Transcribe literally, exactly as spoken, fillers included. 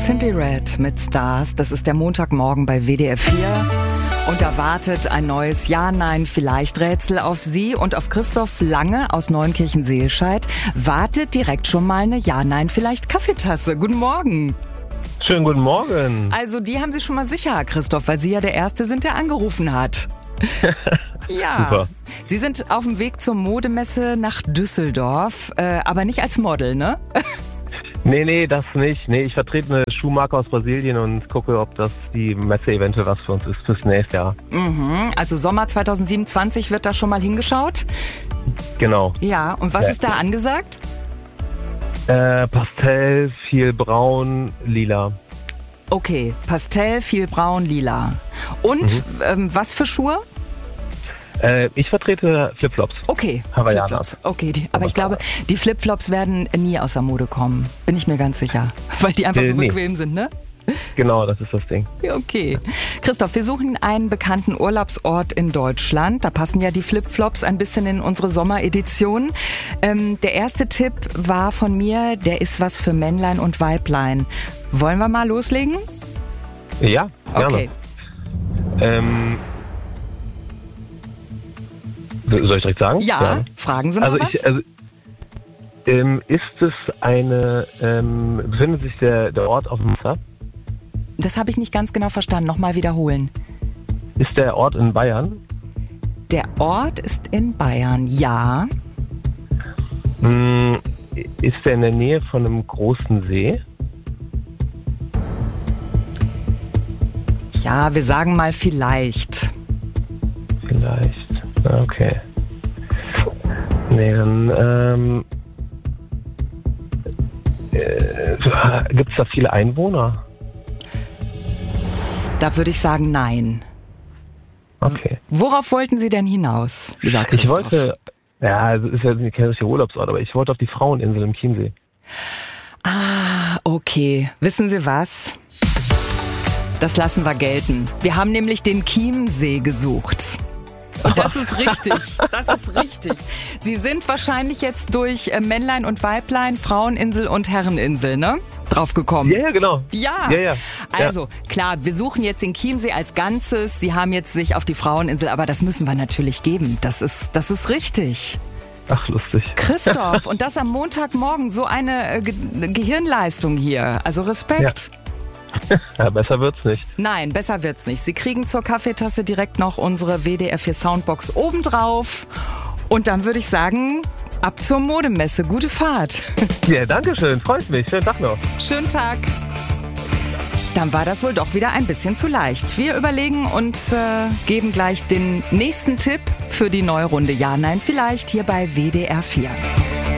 Simply Red mit Stars. Das ist der Montagmorgen bei W D R vier. Und da wartet ein neues Ja-Nein-Vielleicht-Rätsel auf Sie. Und auf Christoph Lange aus Neunkirchen-Seelscheid wartet direkt schon mal eine Ja-Nein-Vielleicht-Kaffeetasse. Guten Morgen. Schönen guten Morgen. Also die haben Sie schon mal sicher, Christoph, weil Sie ja der Erste sind, der angerufen hat. Ja. Super. Sie sind auf dem Weg zur Modemesse nach Düsseldorf, äh, aber nicht als Model, ne? Nee, nee, das nicht. Nee, ich vertrete eine Schuhmarke aus Brasilien und gucke, ob das die Messe eventuell was für uns ist fürs nächste Jahr. Mhm. Also Sommer zwanzig siebenundzwanzig wird da schon mal hingeschaut? Genau. Ja, und was Ja. ist da angesagt? Äh, Pastell, viel braun, lila. Okay, Pastell, viel braun, lila. Und Mhm. ähm, was für Schuhe? Äh, ich vertrete Flipflops. Okay, Hawaiianer. Flipflops. Okay, die, aber ich glaube, die Flipflops werden nie aus der Mode kommen. Bin ich mir ganz sicher. Weil die einfach Nee, so nee. bequem sind, ne? Genau, das ist das Ding. Ja, okay. Christoph, wir suchen einen bekannten Urlaubsort in Deutschland. Da passen ja die Flipflops ein bisschen in unsere Sommeredition. Ähm, der erste Tipp war von mir, der ist was für Männlein und Weiblein. Wollen wir mal loslegen? Ja, gerne. Okay. Ähm, soll ich direkt sagen? Ja, fragen Sie mal Also was. ich, also, ähm, ist es eine, ähm, befindet sich der, der Ort auf dem Wasser? Das habe ich nicht ganz genau verstanden. Nochmal wiederholen. Ist der Ort in Bayern? Der Ort ist in Bayern, ja. Hm, ist der in der Nähe von einem großen See? Ja, wir sagen mal vielleicht. Vielleicht. Okay. Nee, dann, ähm, äh, gibt es da viele Einwohner? Da würde ich sagen, nein. Okay. Worauf wollten Sie denn hinaus, lieber Christoph? Ich wollte, ja, also ist ja kein richtiger Urlaubsort, aber ich wollte auf die Fraueninsel im Chiemsee. Ah, okay. Wissen Sie was? Das lassen wir gelten. Wir haben nämlich den Chiemsee gesucht. Und das ist richtig, das ist richtig. Sie sind wahrscheinlich jetzt durch äh, Männlein und Weiblein, Fraueninsel und Herreninsel, ne? Drauf gekommen. Ja, ja, genau. Ja. Ja, ja. Also, klar, wir suchen jetzt den Chiemsee als Ganzes. Sie haben jetzt sich auf die Fraueninsel, aber das müssen wir natürlich geben. Das ist, das ist richtig. Ach, lustig. Christoph, und das am Montagmorgen, so eine äh, Ge Gehirnleistung hier. Also Respekt. Ja, besser wird's nicht. Nein, besser wird's nicht. Sie kriegen zur Kaffeetasse direkt noch unsere W D R vier Soundbox obendrauf. Und dann würde ich sagen, ab zur Modemesse. Gute Fahrt. Ja, danke schön. Freut mich. Schönen Tag noch. Schönen Tag. Dann war das wohl doch wieder ein bisschen zu leicht. Wir überlegen und äh, geben gleich den nächsten Tipp für die neue Runde Ja, Nein, Vielleicht hier bei W D R vier.